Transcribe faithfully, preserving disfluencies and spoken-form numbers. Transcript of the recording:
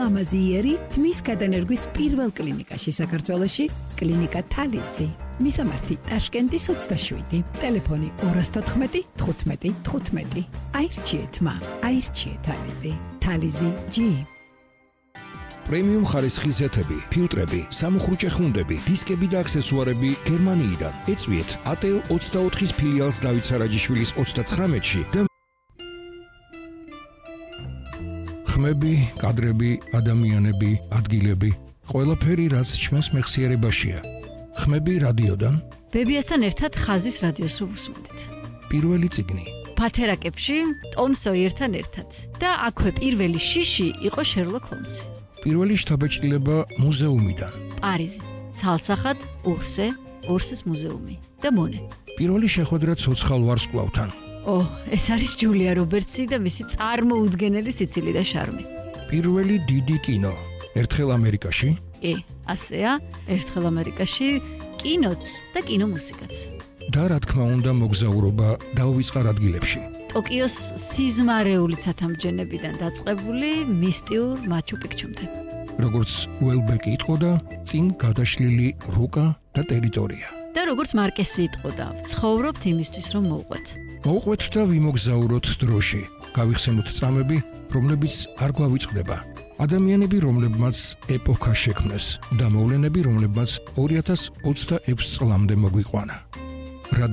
ულამაზიერი თმის გადანერგვის პირველ კლინიკაში საქართველოში კლინიკა თალიზი. მისამართი ტაშკენტის ოცდაშვიდი, ტელეფონი ორი თოთხმეტი თხუთმეტი თხუთმეტი. აირჩიეთ მა, აირჩიეთ თალიზი. თალიზი ჯი. პრემიუმ ხარისხის ზეთები, ფილტრები, სამუხრუჭე ხუნდები, დისკები და აქსესუარები გერმანიიდან. ეწვიეთ ატელ ოცდაოთხის ფილიალს დავით სარაჯიშვილის ოცდაცხრამეტში და ხმები, კადრები, ადამიანები, ადგილები, ყველაფერი რაც ჩვენს მეხსიერებაშია. ხმები რადიოდან, ბებიასთან ერთად ხაზის რადიოს რო უსმენთ. პირველი წიგნი. ფათერაკებში ტომ სოიერთან ერთად. და აქვე პირველი შიში იყო შერლოკ ჰოლმსი. პირველი შთაბეჭდილება მუზეუმიდან. პარიზი, ცალსახად ურსე, ურსეს მუზეუმი და მონე. პირველი შეხვედრა ცოცხალ ვარსკვლავთან. ო, ეს არის ჯულია რობერტსი და მისი წარმოუდგენელი სიცილი და შარმი. პირველი დიდი კინო. ერთხელ ამერიკაში? კი, ასეა, ერთხელ ამერიკაში კინოც და კინომუსიკაც. და რა თქმა უნდა მოგზაურობა დაუვიწყარ ადგილებში. ტოკიოს სიზმარეული ცათამბჯენებიდან დაწყებული მისტიურ მაჩუ-პიქჩუმდე. როგორც უელბეკი იტყოდა, წინ გადაშლილი რუკა და ტერიტორია. და როგორც მარკესი იტყოდა, ვცხოვრობთ იმისთვის, რომ მოვყვეთ. მოვყვეთ და ვიმოგზაუროთ დროში. გავიხსენოთ წამები, რომლებიც არ გვავიწყდება. ადამიანები, რომლებმაც ეპოქა შექმნეს და მოვლენები, რომლებმაც ორი ათას ოცდაექვსი წლამდე მოგვიყვანა.